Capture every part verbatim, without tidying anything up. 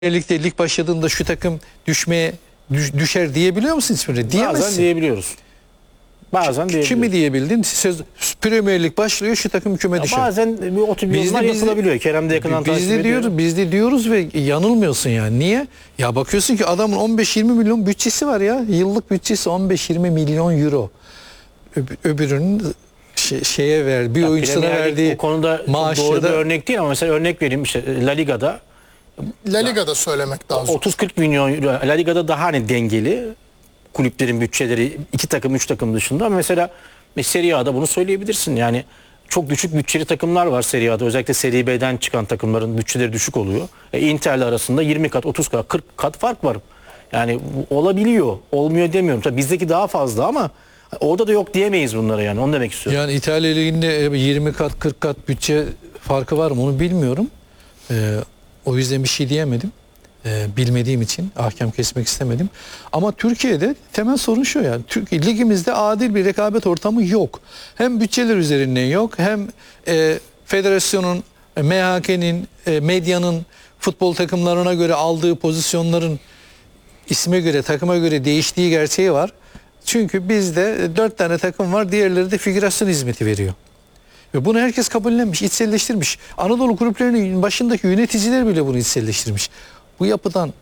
Ligde lig başladığında şu takım düşmeye düş, düşer diyebiliyor musun ismini? Diyemezsin. Bazen diyebiliyoruz. Bazen diyebiliyoruz. Kimi diyebildin? Söz, Premier Lig başlıyor, şu takım küme Ya düşer. bazen bir optimizmler yapılabiliyor. Kerem de yakından takip Biz de ediyor. diyoruz, biz de diyoruz ve yanılmıyorsun yani. Niye? Ya bakıyorsun ki adamın on beş yirmi milyon bütçesi var ya. Yıllık bütçesi on beş yirmi milyon euro. Öb öbürünün şey, şeye ver, bir Ya oyuncusuna Premier Lig verdiği o konuda maaşı doğru da bir örnek değil ama mesela örnek vereyim, işte La Liga'da La Liga'da söylemek daha zor. otuz kırk milyon euro. La Liga'da daha hani dengeli kulüplerin bütçeleri, iki takım üç takım dışında, ama mesela Serie A'da bunu söyleyebilirsin. Yani çok düşük bütçeli takımlar var Serie A'da. Özellikle Serie B'den çıkan takımların bütçeleri düşük oluyor. E, Inter'le arasında yirmi kat, otuz kat, kırk kat fark var. Yani olabiliyor. Olmuyor demiyorum. Tabii bizdeki daha fazla ama orada da yok diyemeyiz bunlara yani. Onu demek istiyorum. yani İtalya Ligi'nde yirmi kat kırk kat bütçe farkı var mı onu bilmiyorum. Ee, o yüzden bir şey diyemedim. Ee, bilmediğim için ahkam kesmek istemedim. Ama Türkiye'de temel sorun şu yani. Türkiye ligimizde adil bir rekabet ortamı yok. Hem bütçeler üzerinden yok, hem e, federasyonun, e, M H K'nin, e, medyanın futbol takımlarına göre aldığı pozisyonların isme göre, takıma göre değiştiği gerçeği var. Çünkü bizde dört tane takım var, diğerleri de figürasyon hizmeti veriyor. Ve bunu herkes kabullenmiş, içselleştirmiş. Anadolu kulüplerinin başındaki yöneticiler bile bunu içselleştirmiş. Bu yapıdan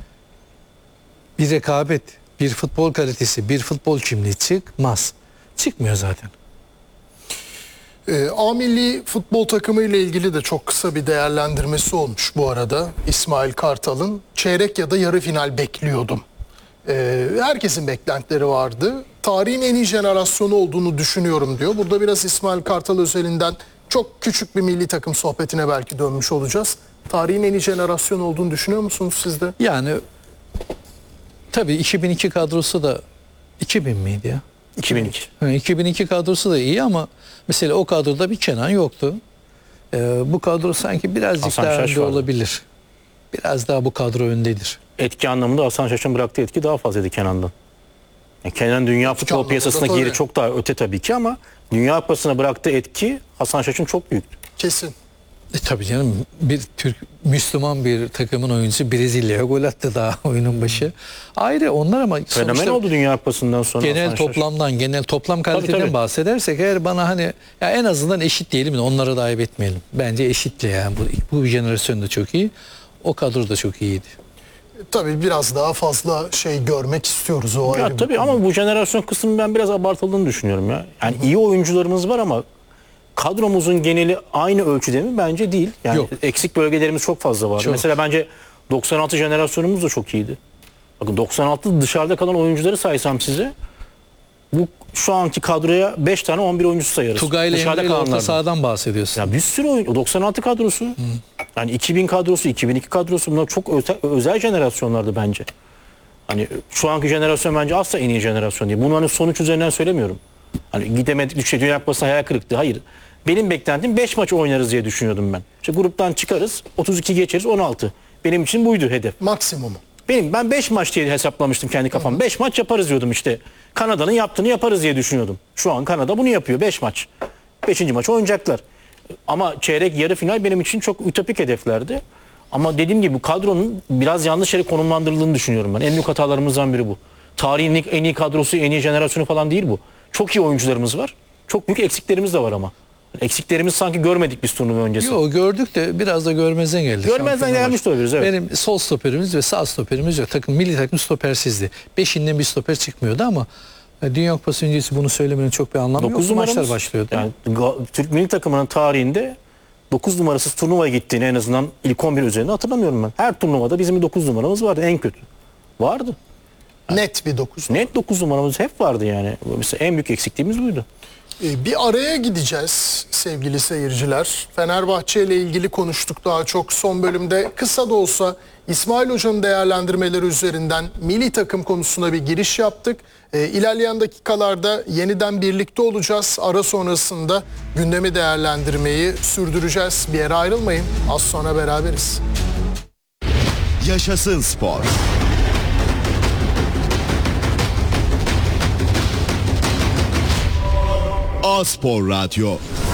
bir rekabet, bir futbol kalitesi, bir futbol kimliği çıkmaz. Çıkmıyor zaten. Ee, A milli futbol takımı ile ilgili de çok kısa bir değerlendirmesi olmuş bu arada. İsmail Kartal'ın çeyrek ya da yarı final bekliyordum. Ee, herkesin beklentileri vardı. Tarihin en iyi jenerasyonu olduğunu düşünüyorum diyor. Burada biraz İsmail Kartal özelinden çok küçük bir milli takım sohbetine belki dönmüş olacağız. Tarihin en iyi jenerasyon olduğunu düşünüyor musunuz siz de? Yani tabii iki bin iki kadrosu da iki bin miydi ya? iki bin iki. Yani iki bin iki kadrosu da iyi ama mesela o kadroda bir Kenan yoktu. Ee, bu kadro sanki birazcık Hasan daha Şaş önde vardı. olabilir. Biraz daha bu kadro öndedir. Etki anlamında Hasan Şaş'ın bıraktığı etki daha fazlaydı Kenan'dan. Yani Kenan dünya futbol anlamında piyasasındaki tabii. yeri çok daha öte tabii ki, ama Dünya Kupası'na bıraktığı etki Hasan Şaş'ın çok büyüktü. Kesin. E tabii canım, bir Türk Müslüman bir takımın oyuncusu Brezilya'ya gol attı daha oyunun başı. Ayrı onlar ama Fenomen sonuçta oldu Dünya Kupası'ndan sonra. genel Hasan Şaş. toplamdan, genel toplam kaliteden Tabii, tabii. bahsedersek eğer bana hani ya en azından eşit diyelim de onlara da ayıp etmeyelim. Bence eşitle yani bu, bu jenerasyon da çok iyi. O kadro da çok iyiydi. Tabii biraz daha fazla şey görmek istiyoruz o ayrı Ya bir tabii konu. ama bu jenerasyon kısmı ben biraz abartıldığını düşünüyorum ya. Yani iyi oyuncularımız var ama kadromuzun geneli aynı ölçüde mi? Bence değil. Yani Yok. eksik bölgelerimiz çok fazla vardı. Çok. Mesela bence doksan altı jenerasyonumuz da çok iyiydi. Bakın doksan altı dışarıda kalan oyuncuları saysam size, bu şu anki kadroya beş tane on bir oyuncusu sayarız. Tugay ile Dışarıda Emre ile orta kalanlardan. sahadan bahsediyorsun. Ya bir sürü oyuncu. doksan altı kadrosu. Yani iki bin kadrosu, iki bin iki kadrosu, bunlar çok özel, özel jenerasyonlardı bence. Hani şu anki jenerasyon bence asla en iyi jenerasyon değil. Bunu hani sonuç üzerinden söylemiyorum. Hani gidemedik, düşe Dünya Kupası'na hayal kırıklığı. Hayır. Benim beklentim beş maç oynarız diye düşünüyordum ben. İşte gruptan çıkarız, otuz iki geçeriz, on altı. Benim için buydu hedef. Maksimumu. Benim ben beş maç diye hesaplamıştım kendi kafam. beş maç yaparız diyordum işte. Kanada'nın yaptığını yaparız diye düşünüyordum. Şu an Kanada bunu yapıyor, beş maç. beşinci maç oynayacaklar. Ama çeyrek, yarı final benim için çok ütopik hedeflerdi. Ama dediğim gibi bu kadronun biraz yanlış yere konumlandırıldığını düşünüyorum ben. En büyük hatalarımızdan biri bu. Tarihin en iyi kadrosu, en iyi jenerasyonu falan değil bu. Çok iyi oyuncularımız var. Çok büyük eksiklerimiz de var ama. Eksiklerimizi sanki görmedik biz turnuva öncesi. Yok, gördük de biraz da görmezden geldi. Görmezden Şampiyonlar gelmiş de olabiliriz, evet. Benim sol stoperimiz ve sağ stoperimiz yok. Takım, milli takım stopersizdi. Beşinden bir stoper çıkmıyordu ama e, Dünya Kupası öncesi bunu söylemenin çok bir anlamı yok. dokuz numaramız Maçlar başlıyordu. Yani Ga- Türk milli takımının tarihinde dokuz numarasız turnuvaya gittiğini en azından ilk on bir üzerinde hatırlamıyorum ben. Her turnuvada bizim bir dokuz numaramız vardı, en kötü. Vardı. Net bir dokuz. Net dokuz numaramız hep vardı yani. Mesela en büyük eksikliğimiz buydu. Ee, Bir araya gideceğiz sevgili seyirciler. Fenerbahçe ile ilgili konuştuk daha çok. Son bölümde kısa da olsa İsmail Hoca'nın değerlendirmeleri üzerinden milli takım konusuna bir giriş yaptık. Ee, İlerleyen dakikalarda yeniden birlikte olacağız. Ara sonrasında gündemi değerlendirmeyi sürdüreceğiz. Bir yere ayrılmayın. Az sonra beraberiz. Yaşasın spor. A Spor Radyo.